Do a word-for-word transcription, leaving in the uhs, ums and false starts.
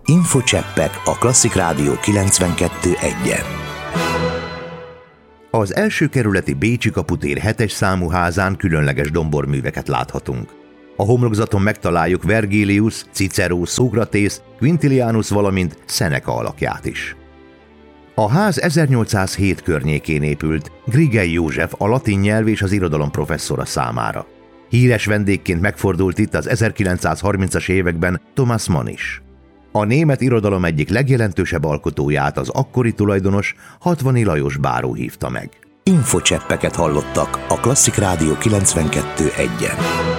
Infocseppek a Klasszik Rádió kilencvenkettő egyen. Az első kerületi Bécsi kaputér hetes számú házán különleges domborműveket láthatunk. A homlokzaton megtaláljuk Vergilius, Cicero, Szókratész, Quintilianus, valamint Seneca alakját is. A ház ezernyolcszázhét környékén épült Grigely József, a latin nyelv és az irodalom professzora számára. Híres vendégként megfordult itt az ezerkilencszázharmincas években Thomas Mann is. A német irodalom egyik legjelentősebb alkotóját az akkori tulajdonos, Hatvani Lajos báró hívta meg. Infocseppeket hallottak a Klasszik Rádió kilencvenkettő egyen.